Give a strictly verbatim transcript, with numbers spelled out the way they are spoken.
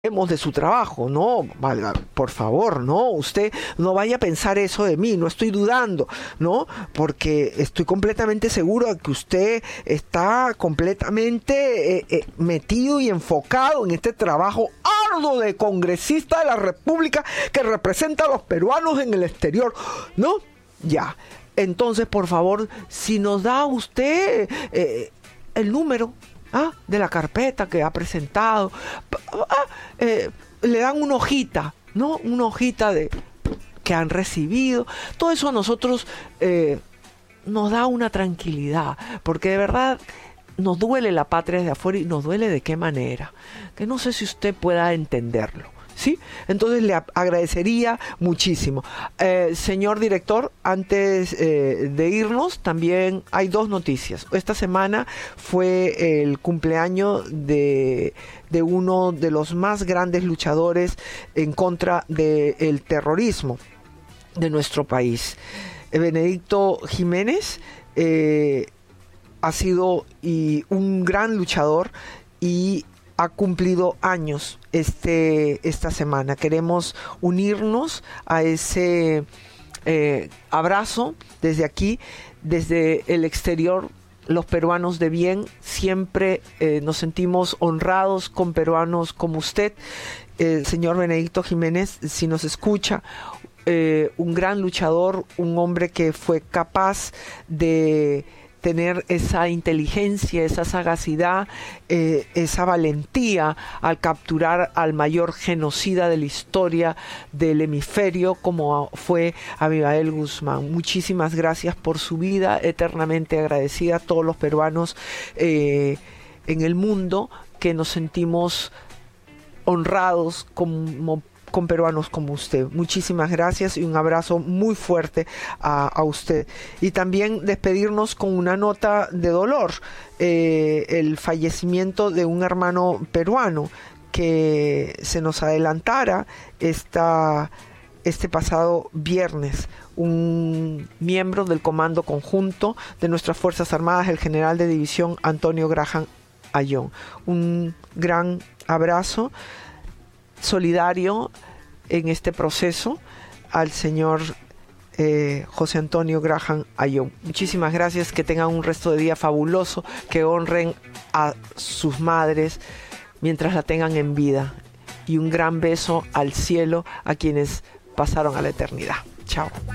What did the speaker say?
de su trabajo, no, valga, por favor, no, usted no vaya a pensar eso de mí, no estoy dudando, ¿no? Porque estoy completamente seguro de que usted está completamente eh, eh, metido y enfocado en este trabajo arduo de congresista de la República que representa a los peruanos en el exterior, ¿no? Ya, entonces, por favor, si nos da usted eh, el número, ¿ah?, de la carpeta que ha presentado, ah, eh, le dan una hojita, ¿no? Una hojita de que han recibido. Todo eso a nosotros eh, nos da una tranquilidad, porque de verdad nos duele la patria desde afuera y nos duele de qué manera, que no sé si usted pueda entenderlo. ¿Sí? Entonces le agradecería muchísimo. Eh, señor director, antes eh, de irnos, también hay dos noticias. Esta semana fue el cumpleaños de, de uno de los más grandes luchadores en contra del terrorismo de nuestro país. Benedicto Jiménez eh, ha sido y un gran luchador y ha cumplido años este, esta semana. Queremos unirnos a ese eh, abrazo desde aquí, desde el exterior. Los peruanos de bien siempre eh, nos sentimos honrados con peruanos como usted, eh, señor Benedicto Jiménez, si nos escucha. Eh, un gran luchador, un hombre que fue capaz de tener esa inteligencia, esa sagacidad, eh, esa valentía al capturar al mayor genocida de la historia del hemisferio, como fue Abimael Guzmán. Muchísimas gracias por su vida, eternamente agradecida a todos los peruanos eh, en el mundo que nos sentimos honrados como con peruanos como usted. Muchísimas gracias y un abrazo muy fuerte a, a usted. Y también despedirnos con una nota de dolor, eh, el fallecimiento de un hermano peruano que se nos adelantara esta, este pasado viernes. Un miembro del Comando Conjunto de nuestras Fuerzas Armadas, el general de división Antonio Graham Ayón. Un gran abrazo solidario en este proceso al señor eh, José Antonio Graham Ayón. Muchísimas gracias, que tengan un resto de día fabuloso, que honren a sus madres mientras la tengan en vida, y un gran beso al cielo a quienes pasaron a la eternidad. Chao.